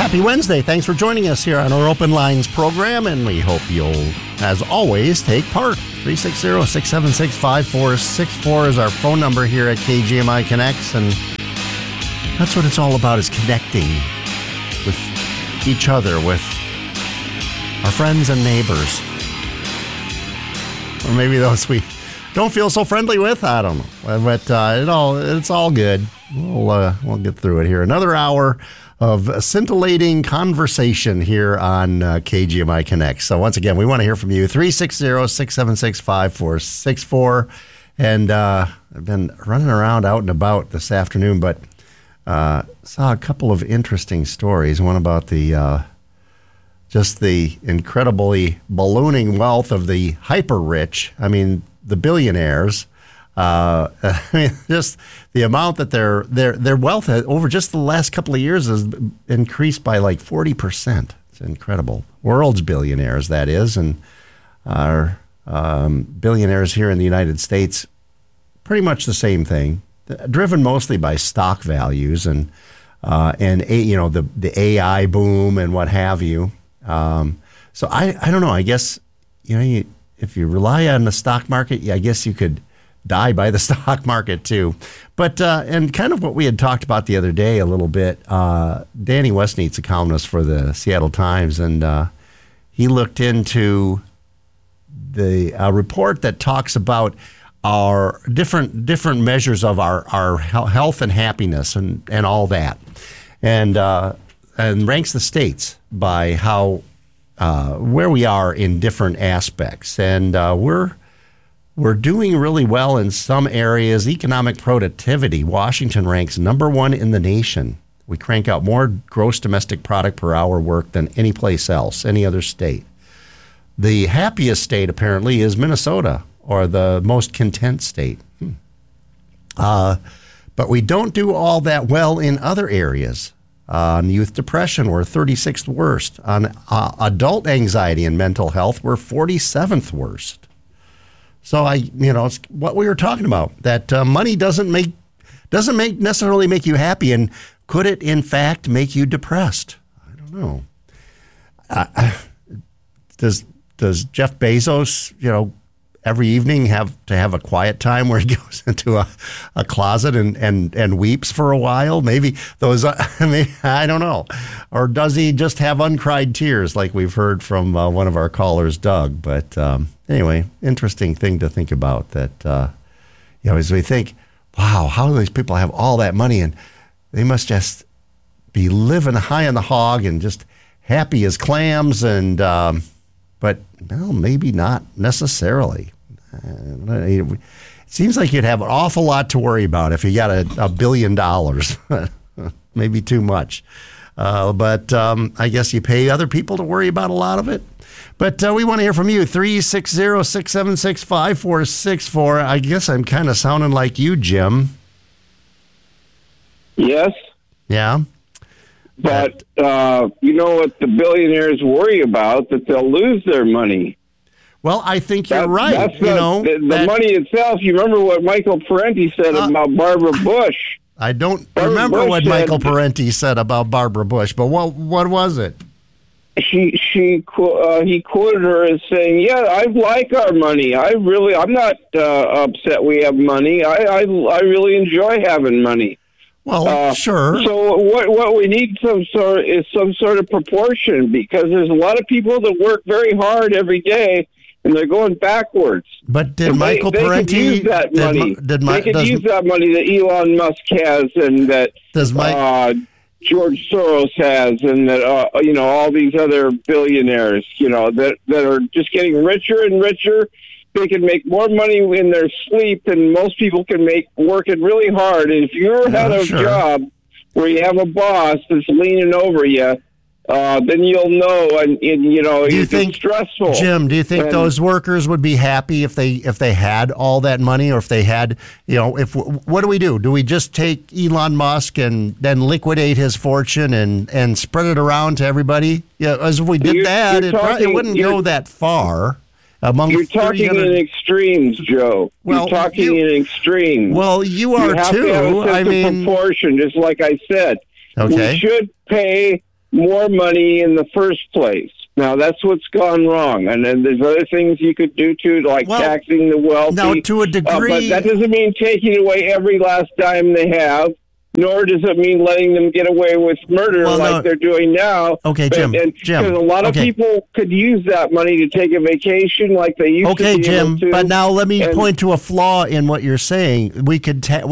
Happy Wednesday. Thanks for joining us here on our Open Lines program, and we hope you'll, as always, take part. 360-676-5464 is our phone number here at KGMI Connects, and that's what it's all about, is connecting with each other, with our friends and neighbors. Or maybe those we don't feel so friendly with. I don't know. But it's all good. We'll get through it here. Another hour of scintillating conversation here on KGMI Connect. So once again, we want to hear from you. 360-676-5464. And I've been running around out and about this afternoon, but saw a couple of interesting stories. One about the just the incredibly ballooning wealth of the hyper-rich. I mean, the billionaires. I mean, just the amount that their wealth over just the last couple of years has increased by like 40%. It's incredible. World's billionaires, that is, and our billionaires here in the United States, pretty much the same thing. Driven mostly by stock values and the AI boom and what have you. So I don't know. I guess if you rely on the stock market, I guess you could die by the stock market too. But and kind of what we had talked about the other day a little bit. Danny Westneat's a columnist for the Seattle Times, and he looked into the report that talks about our different measures of our health and happiness and all that, and ranks the states by how where we are in different aspects, and we're doing really well in some areas. Economic productivity, Washington ranks number 1 in the nation. We crank out more gross domestic product per hour worked than any place else, any other state. The happiest state apparently is Minnesota, or the most content state. But we don't do all that well in other areas. On youth depression, we're 36th worst. On adult anxiety and mental health, we're 47th worst. So it's what we were talking about, that money doesn't necessarily make you happy, and could it in fact make you depressed? I don't know. Does Jeff Bezos, every evening have to have a quiet time where he goes into a closet and weeps for a while? Maybe those, I don't know. Or does he just have uncried tears like we've heard from one of our callers, Doug? But anyway, interesting thing to think about, that, as we think, wow, how do these people have all that money, and they must just be living high on the hog and just happy as clams, and but no, maybe not necessarily. It seems like you'd have an awful lot to worry about if you got $1 billion. Maybe too much. But I guess you pay other people to worry about a lot of it. But we want to hear from you. 360-676-5464. I guess I'm kind of sounding like you, Jim. Yes. Yeah. But you know what the billionaires worry about? That they'll lose their money. Well, I think you're right. That's the money itself. You remember what Michael Parenti said about Barbara Bush? I don't remember what Michael Parenti said about Barbara Bush, but what was it? He quoted her as saying, "Yeah, I like our money. I'm not upset we have money. I really enjoy having money." Well, sure. So what we need some sort of proportion, because there's a lot of people that work very hard every day, and they're going backwards. But did Michael Parenti use that money? They could use that money that Elon Musk has, and that George Soros has, and that all these other billionaires, that are just getting richer and richer. They can make more money in their sleep than most people can make working really hard. And if you have a job where you have a boss that's leaning over you, then you'll know, and it's stressful. Jim, do you think those workers would be happy if they had all that money, or if they had, what do? Do we just take Elon Musk and then liquidate his fortune and spread it around to everybody? Yeah, as if we did that, it wouldn't go that far. You're talking in extremes, Joe. Well, you're talking in extremes. Well, you are have too. To have a sense of proportion, just like I said. Okay. We should pay more money in the first place. Now, that's what's gone wrong. And then there's other things you could do, too, like taxing the wealthy. Now, to a degree... but that doesn't mean taking away every last dime they have, nor does it mean letting them get away with murder they're doing now. Okay, Jim. Because a lot of people could use that money to take a vacation like they used to be Jim, able to. But now let me point to a flaw in what you're saying. We could